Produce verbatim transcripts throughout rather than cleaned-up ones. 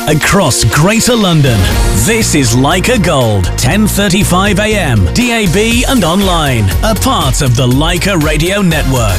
across Greater London. This is Leica Gold, ten thirty-five a m, D A B and online, a part of the Leica Radio Network.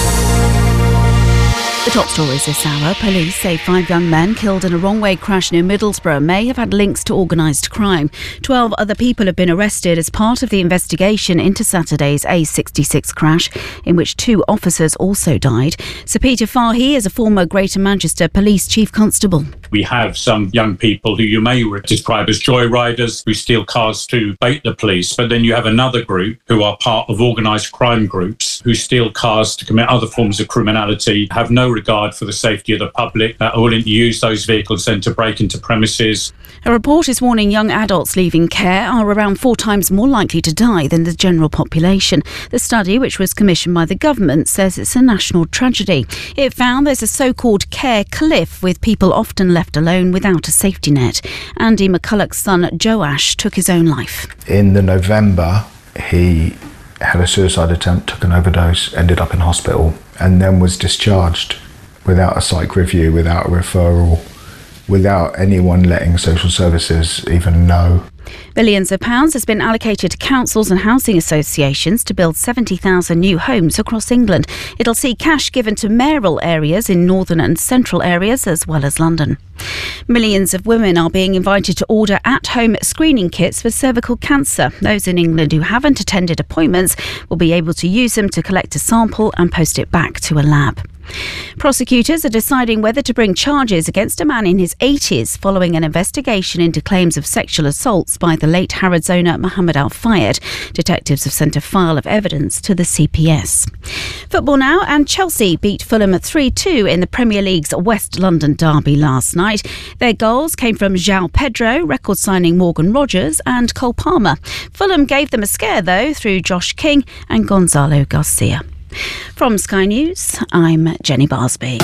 The top stories this hour. Police say five young men killed in a wrong-way crash near Middlesbrough may have had links to organised crime. Twelve other people have been arrested as part of the investigation into Saturday's A sixty-six crash, in which two officers also died. Sir Peter Fahy is a former Greater Manchester Police Chief Constable. We have some young people who you may describe as joyriders who steal cars to bait the police, but then you have another group who are part of organised crime groups who steal cars to commit other forms of criminality, have no regard for the safety of the public, are willing to use those vehicles then to break into premises. A report is warning young adults leaving care are around four times more likely to die than the general population. The study, which was commissioned by the government, says it's a national tragedy. It found there's a so-called care cliff, with people often left alone without a safety net. Andy McCulloch's son Joash took his own life. In the November, he had a suicide attempt, took an overdose, ended up in hospital, and then was discharged without a psych review, without a referral, without anyone letting social services even know. Billions of pounds has been allocated to councils and housing associations to build seventy thousand new homes across England. It'll see cash given to mayoral areas in northern and central areas as well as London. Millions of women are being invited to order at-home screening kits for cervical cancer. Those in England who haven't attended appointments will be able to use them to collect a sample and post it back to a lab. Prosecutors are deciding whether to bring charges against a man in his eighties following an investigation into claims of sexual assaults by the late Harrods owner Mohammed Al Fayed. Detectives have sent a file of evidence to the C P S. Football now, and Chelsea beat Fulham three two in the Premier League's West London derby last night. Their goals came from João Pedro, record signing Morgan Rogers and Cole Palmer. Fulham gave them a scare though through Josh King and Gonzalo Garcia. From Sky News, I'm Jenny Barsby.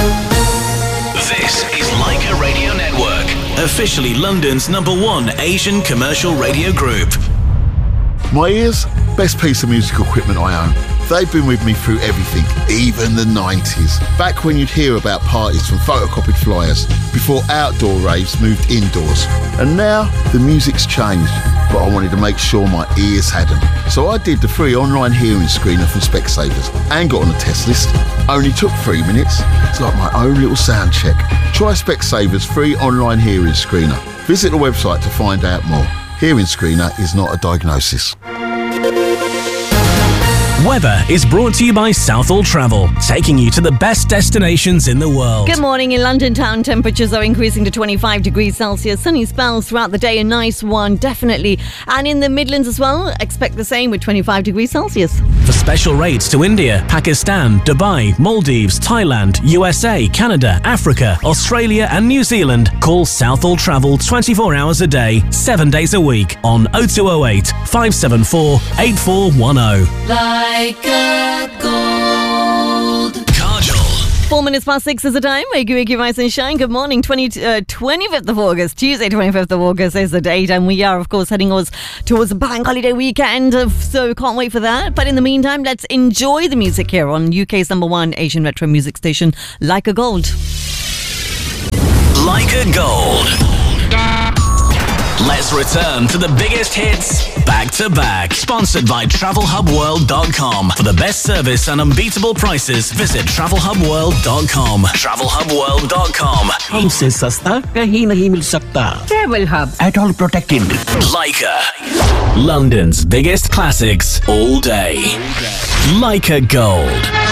This is Leica Radio Network, officially London's number one Asian commercial radio group. My ears, best piece of musical equipment I own. They've been with me through everything, even the nineties. Back when you'd hear about parties from photocopied flyers, before outdoor raves moved indoors. And now, the music's changed, but I wanted to make sure my ears hadn't. So I did the free online hearing screener from Specsavers and got on the test list. Only took three minutes. It's like my own little sound check. Try Specsavers free online hearing screener. Visit the website to find out more. Hearing screener is not a diagnosis. Weather is brought to you by Southall Travel, taking you to the best destinations in the world. Good morning. In London town, temperatures are increasing to twenty-five degrees Celsius. Sunny spells throughout the day, a nice one, definitely. And in the Midlands as well, expect the same with twenty-five degrees Celsius. For special rates to India, Pakistan, Dubai, Maldives, Thailand, U S A, Canada, Africa, Australia and New Zealand, call Southall Travel twenty-four hours a day, seven days a week on oh two oh eight, five seven four, eight four one oh. Leica Gold. Kajol. Four minutes past six is the time. Wakey, wakey, rise and shine. Good morning. twenty, uh, twenty-fifth of August. Tuesday, twenty-fifth of August is the date. And we are, of course, heading towards, towards the bank holiday weekend. So can't wait for that. But in the meantime, let's enjoy the music here on U K's number one Asian retro music station, Leica Gold. Leica Gold. Let's return to the biggest hits back to back. Sponsored by travel hub world dot com. For the best service and unbeatable prices, visit travel hub world dot com. travel hub world dot com. हमसे सस्ता कहीं नहीं मिल सकता. Travel Hub. At all protected. Leica. London's biggest classics all day. Leica Gold.